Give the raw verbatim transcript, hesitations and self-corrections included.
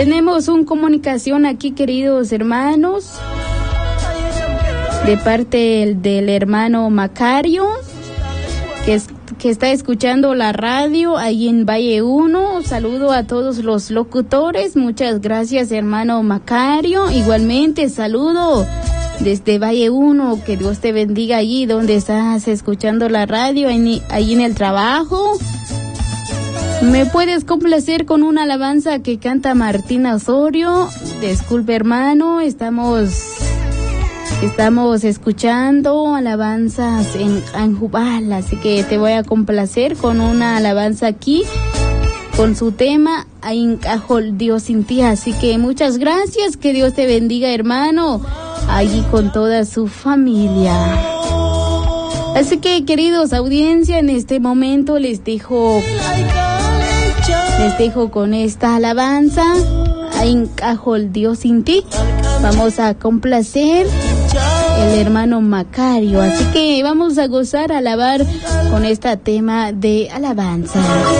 Tenemos una comunicación aquí, queridos hermanos, de parte del hermano Macario, que, es, que está escuchando la radio ahí en Valle uno. Saludo a todos los locutores. Muchas gracias, hermano Macario. Igualmente, saludo desde Valle uno. Que Dios te bendiga allí donde estás escuchando la radio, ahí, ahí en el trabajo. ¿Me puedes complacer con una alabanza que canta Martina Osorio? Disculpe, hermano, estamos... Estamos escuchando alabanzas en Anjubal, así que te voy a complacer con una alabanza aquí, con su tema, Aincajo Dios sin ti. Así que muchas gracias, que Dios te bendiga, hermano, allí con toda su familia. Así que, queridos audiencia, en este momento les dejo, les dejo con esta alabanza, Aincajo Dios sin ti. Vamos a complacer el hermano Macario, así que vamos a gozar, a alabar con este tema de alabanza.